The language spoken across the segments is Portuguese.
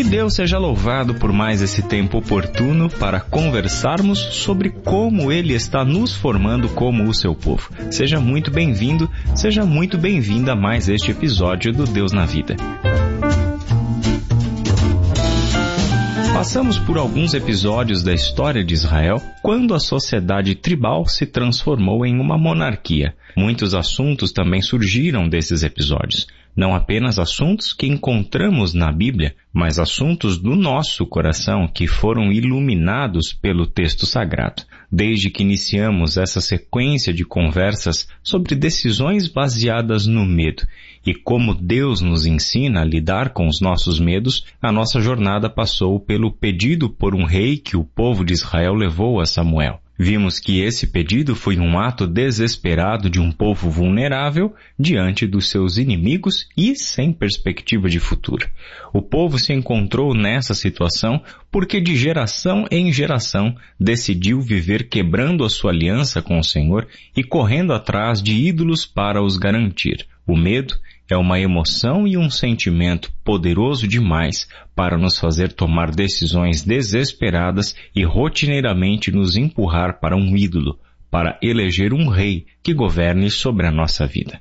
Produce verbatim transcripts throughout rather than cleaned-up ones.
Que Deus seja louvado por mais esse tempo oportuno para conversarmos sobre como Ele está nos formando como o seu povo. Seja muito bem-vindo, seja muito bem-vinda a mais este episódio do Deus na Vida. Passamos por alguns episódios da história de Israel quando a sociedade tribal se transformou em uma monarquia. Muitos assuntos também surgiram desses episódios. Não apenas assuntos que encontramos na Bíblia, mas assuntos do nosso coração que foram iluminados pelo texto sagrado. Desde que iniciamos essa sequência de conversas sobre decisões baseadas no medo e como Deus nos ensina a lidar com os nossos medos, a nossa jornada passou pelo pedido por um rei que o povo de Israel levou a Samuel. Vimos que esse pedido foi um ato desesperado de um povo vulnerável diante dos seus inimigos e sem perspectiva de futuro. O povo se encontrou nessa situação porque de geração em geração decidiu viver quebrando a sua aliança com o Senhor e correndo atrás de ídolos para os garantir. O medo é uma emoção e um sentimento poderoso demais para nos fazer tomar decisões desesperadas e rotineiramente nos empurrar para um ídolo, para eleger um rei que governe sobre a nossa vida.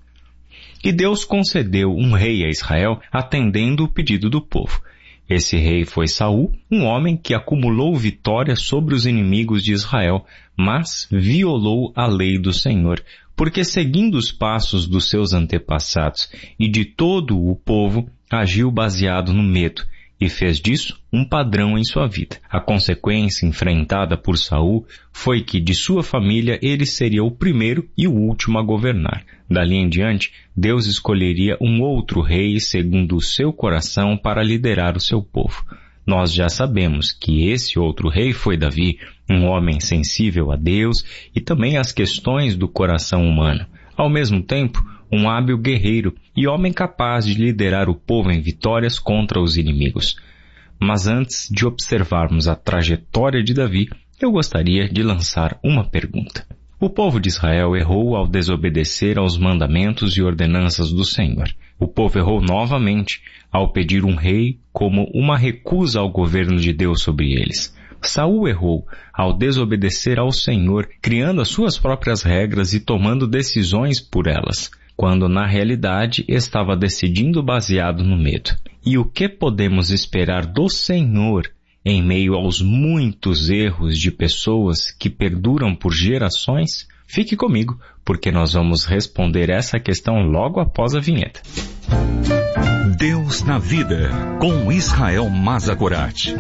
E Deus concedeu um rei a Israel atendendo o pedido do povo. Esse rei foi Saul, um homem que acumulou vitórias sobre os inimigos de Israel, mas violou a lei do Senhor, porque seguindo os passos dos seus antepassados e de todo o povo, agiu baseado no medo e fez disso um padrão em sua vida. A consequência enfrentada por Saul foi que de sua família ele seria o primeiro e o último a governar. Dali em diante, Deus escolheria um outro rei segundo o seu coração para liderar o seu povo. Nós já sabemos que esse outro rei foi Davi, um homem sensível a Deus e também às questões do coração humano. Ao mesmo tempo, um hábil guerreiro e homem capaz de liderar o povo em vitórias contra os inimigos. Mas antes de observarmos a trajetória de Davi, eu gostaria de lançar uma pergunta. O povo de Israel errou ao desobedecer aos mandamentos e ordenanças do Senhor. O povo errou novamente ao pedir um rei como uma recusa ao governo de Deus sobre eles. Saul errou ao desobedecer ao Senhor, criando as suas próprias regras e tomando decisões por elas, quando na realidade estava decidindo baseado no medo. E o que podemos esperar do Senhor em meio aos muitos erros de pessoas que perduram por gerações? Fique comigo, porque nós vamos responder essa questão logo após a vinheta. Deus na Vida, com Israel Mazagorat.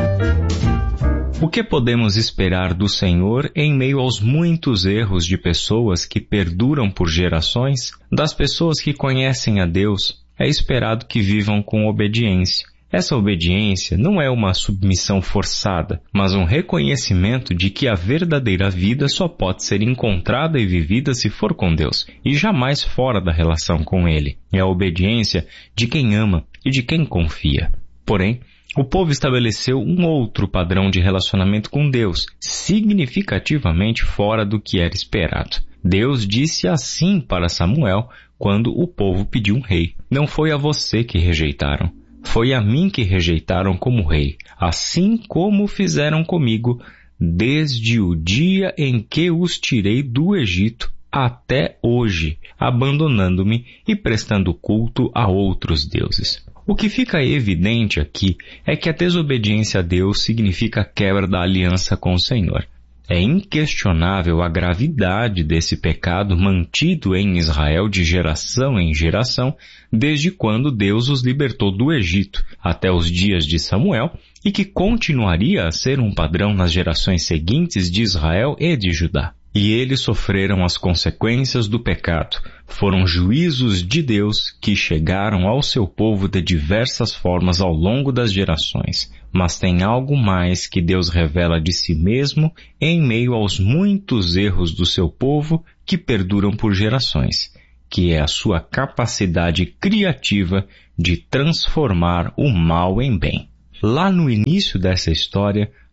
O que podemos esperar do Senhor em meio aos muitos erros de pessoas que perduram por gerações? Das pessoas que conhecem a Deus, é esperado que vivam com obediência. Essa obediência não é uma submissão forçada, mas um reconhecimento de que a verdadeira vida só pode ser encontrada e vivida se for com Deus, e jamais fora da relação com Ele. É a obediência de quem ama e de quem confia. Porém, o povo estabeleceu um outro padrão de relacionamento com Deus, significativamente fora do que era esperado. Deus disse assim para Samuel quando o povo pediu um rei: "Não foi a você que rejeitaram. Foi a mim que rejeitaram como rei, assim como fizeram comigo, desde o dia em que os tirei do Egito até hoje, abandonando-me e prestando culto a outros deuses." O que fica evidente aqui é que a desobediência a Deus significa a quebra da aliança com o Senhor. É inquestionável a gravidade desse pecado mantido em Israel de geração em geração, desde quando Deus os libertou do Egito até os dias de Samuel, e que continuaria a ser um padrão nas gerações seguintes de Israel e de Judá. E eles sofreram as consequências do pecado. Foram juízos de Deus que chegaram ao seu povo de diversas formas ao longo das gerações. Mas tem algo mais que Deus revela de si mesmo em meio aos muitos erros do seu povo que perduram por gerações, que é a sua capacidade criativa de transformar o mal em bem. Lá no início dessa história,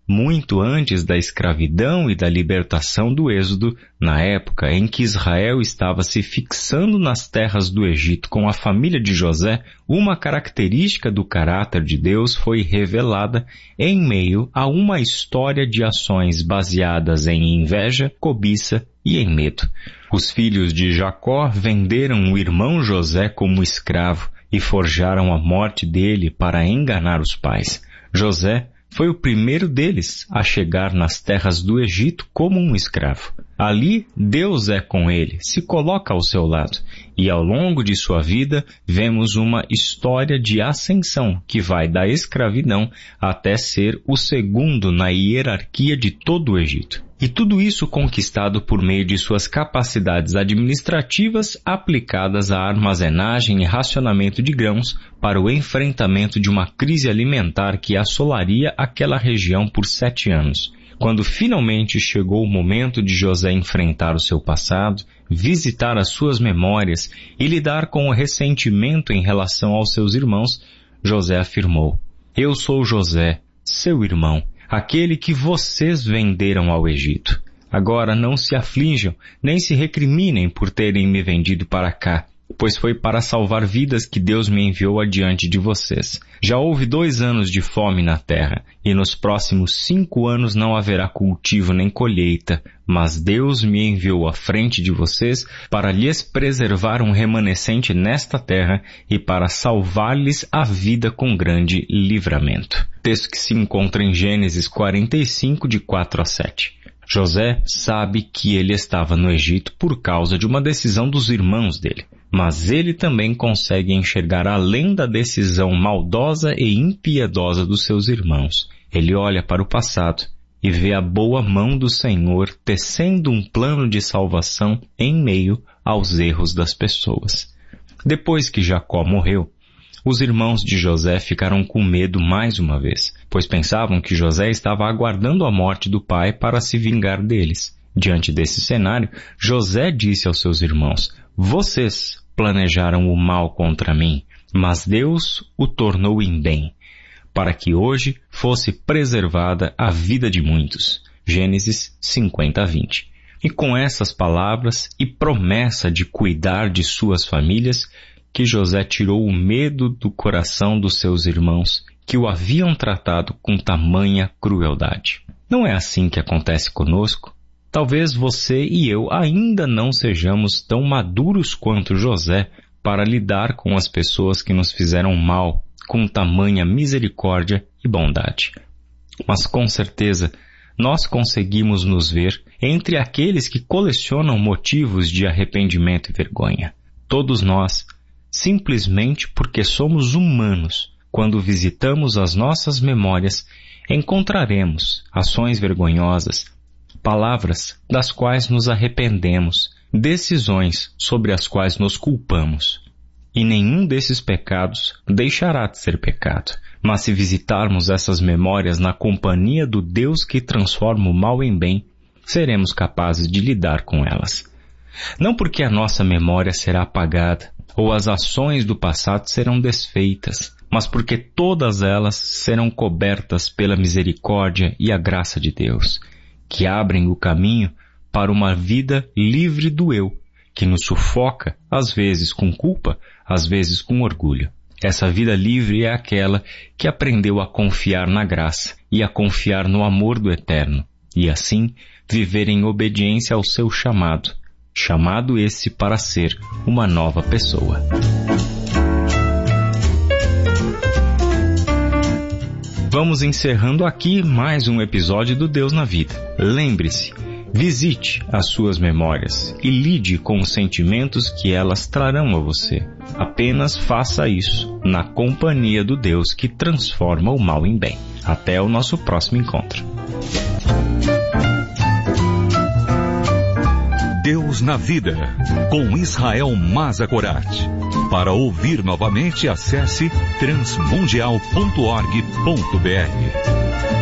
muito antes da escravidão e da libertação do Êxodo, na época em que Israel estava se fixando nas terras do Egito com a família de José, uma característica do caráter de Deus foi revelada em meio a uma história de ações baseadas em inveja, cobiça e em medo. Os filhos de Jacó venderam o irmão José como escravo e forjaram a morte dele para enganar os pais. José foi o primeiro deles a chegar nas terras do Egito como um escravo. Ali, Deus é com ele, se coloca ao seu lado, e ao longo de sua vida, vemos uma história de ascensão que vai da escravidão até ser o segundo na hierarquia de todo o Egito. E tudo isso conquistado por meio de suas capacidades administrativas aplicadas à armazenagem e racionamento de grãos para o enfrentamento de uma crise alimentar que assolaria aquela região por sete anos. Quando finalmente chegou o momento de José enfrentar o seu passado, visitar as suas memórias e lidar com o ressentimento em relação aos seus irmãos, José afirmou: "Eu sou José, seu irmão, aquele que vocês venderam ao Egito. Agora não se aflijam, nem se recriminem por terem me vendido para cá, pois foi para salvar vidas que Deus me enviou adiante de vocês. Já houve dois anos de fome na terra, e nos próximos cinco anos não haverá cultivo nem colheita, mas Deus me enviou à frente de vocês para lhes preservar um remanescente nesta terra e para salvar-lhes a vida com grande livramento." Texto que se encontra em Gênesis quarenta e cinco, de quatro a sete. José sabe que ele estava no Egito por causa de uma decisão dos irmãos dele, mas ele também consegue enxergar além da decisão maldosa e impiedosa dos seus irmãos. Ele olha para o passado e vê a boa mão do Senhor tecendo um plano de salvação em meio aos erros das pessoas. Depois que Jacó morreu, os irmãos de José ficaram com medo mais uma vez, pois pensavam que José estava aguardando a morte do pai para se vingar deles. Diante desse cenário, José disse aos seus irmãos: "Vocês planejaram o mal contra mim, mas Deus o tornou em bem, para que hoje fosse preservada a vida de muitos." Gênesis cinquenta, vinte. E com essas palavras e promessa de cuidar de suas famílias, que José tirou o medo do coração dos seus irmãos, que o haviam tratado com tamanha crueldade. Não é assim que acontece conosco? Talvez você e eu ainda não sejamos tão maduros quanto José para lidar com as pessoas que nos fizeram mal com tamanha misericórdia e bondade. Mas com certeza, nós conseguimos nos ver entre aqueles que colecionam motivos de arrependimento e vergonha. Todos nós, simplesmente porque somos humanos, quando visitamos as nossas memórias, encontraremos ações vergonhosas, palavras das quais nos arrependemos, decisões sobre as quais nos culpamos. E nenhum desses pecados deixará de ser pecado. Mas se visitarmos essas memórias na companhia do Deus que transforma o mal em bem, seremos capazes de lidar com elas. Não porque a nossa memória será apagada, ou as ações do passado serão desfeitas, mas porque todas elas serão cobertas pela misericórdia e a graça de Deus, que abrem o caminho para uma vida livre do eu, que nos sufoca, às vezes com culpa, às vezes com orgulho. Essa vida livre é aquela que aprendeu a confiar na graça e a confiar no amor do Eterno, e assim viver em obediência ao seu chamado, chamado esse para ser uma nova pessoa. Vamos encerrando aqui mais um episódio do Deus na Vida. Lembre-se, visite as suas memórias e lide com os sentimentos que elas trarão a você. Apenas faça isso na companhia do Deus que transforma o mal em bem. Até o nosso próximo encontro. Deus na Vida, com Israel Mazakorati. Para ouvir novamente, acesse transmundial ponto org ponto br.